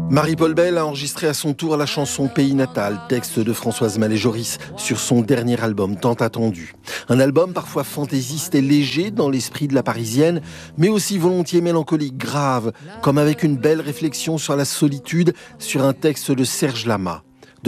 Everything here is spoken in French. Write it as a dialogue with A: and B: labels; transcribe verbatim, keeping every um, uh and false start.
A: Marie-Paul Bell a enregistré à son tour la chanson Pays natal, texte de Françoise Mallet-Joris, sur son dernier album tant attendu. Un album parfois fantaisiste et léger dans l'esprit de la Parisienne, mais aussi volontiers mélancolique, grave, comme avec une belle réflexion sur la solitude, sur un texte de Serge Lama.